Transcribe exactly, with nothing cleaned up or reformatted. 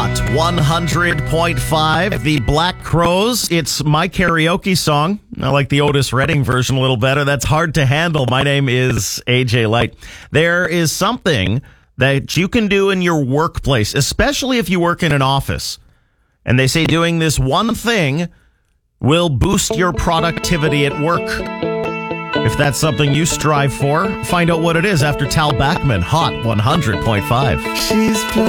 Hot one hundred point five, the Black Crowes. It's my karaoke song. I like the Otis Redding version a little better. That's Hard to Handle. My name is A J Light. There is something that you can do in your workplace, especially if you work in an office. And they say doing this one thing will boost your productivity at work. If that's something you strive for, find out what it is after Tal Bachman, Hot one hundred point five. She's